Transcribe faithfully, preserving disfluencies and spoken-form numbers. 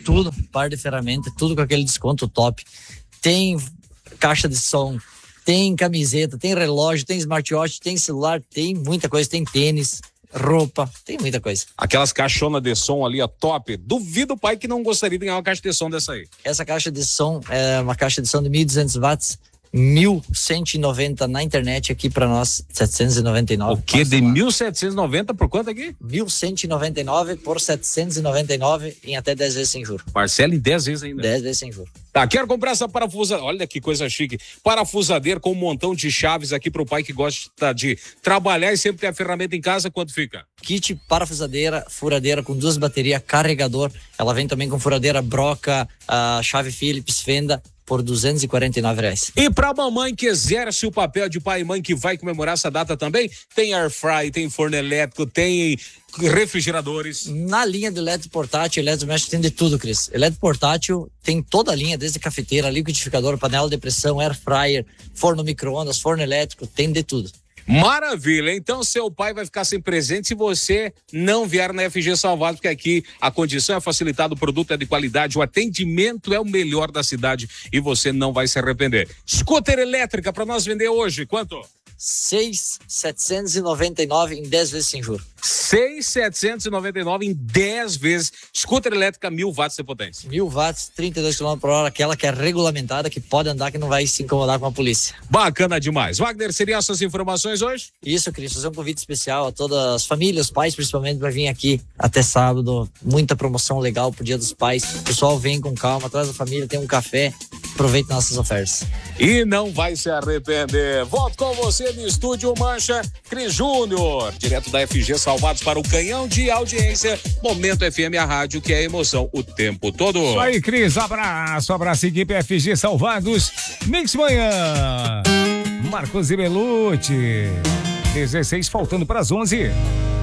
tudo, par de ferramenta, tudo com aquele desconto top. Tem caixa de som, tem camiseta, tem relógio, tem smartwatch, tem celular, tem muita coisa, tem tênis, roupa, tem muita coisa. Aquelas caixonas de som ali, ó, top. Duvido o pai que não gostaria de ganhar uma caixa de som dessa aí. Essa caixa de som é uma caixa de som de mil e duzentos watts, mil cento e noventa na internet, aqui pra nós, setecentos e noventa e nove. O que? De mil setecentos e noventa por quanto aqui? mil cento e noventa e nove por setecentos e noventa e nove em até dez vezes sem juros. Parcela em dez vezes ainda. dez vezes sem juros. Tá, quero comprar essa parafusadeira. Olha que coisa chique. Parafusadeira com um montão de chaves aqui pro pai que gosta de trabalhar e sempre ter a ferramenta em casa. Quanto fica? Kit parafusadeira, furadeira com duas baterias, carregador. Ela vem também com furadeira broca, a chave Phillips, fenda, por duzentos e quarenta e nove reais. E pra mamãe que exerce o papel de pai e mãe que vai comemorar essa data também, tem air fry, tem forno elétrico, tem refrigeradores. Na linha do elétrico portátil, eletrodoméstico tem de tudo, Cris. Elétrico portátil tem toda a linha, desde cafeteira, liquidificador, panela de pressão, air fryer, forno micro-ondas, forno elétrico, tem de tudo. Maravilha, então seu pai vai ficar sem presente se você não vier na F G Salvados, porque aqui a condição é facilitada, o produto é de qualidade, o atendimento é o melhor da cidade e você não vai se arrepender. Scooter elétrica para nós vender hoje, quanto? seis mil setecentos e noventa e nove em dez vezes sem juros. seis mil setecentos e noventa e nove em dez vezes. Scooter elétrica, mil watts de potência. Mil watts, trinta e dois quilômetros por hora, aquela que é regulamentada, que pode andar, que não vai se incomodar com a polícia. Bacana demais. Wagner, seriam essas informações hoje? Isso, Cris, fazer um convite especial a todas as famílias, os pais principalmente, para vir aqui até sábado. Muita promoção legal pro Dia dos Pais. O pessoal vem com calma, traz a família, tem um café, aproveita nossas ofertas. E não vai se arrepender. Volto com você no Estúdio Mancha, Cris Júnior, direto da F G Salvados para o canhão de audiência. Momento F M, a rádio que é emoção o tempo todo. Isso aí, Cris, abraço, abraço, equipe F G Salvados. Mix Manhã, Marcos e Belucci, dezesseis faltando para as onze.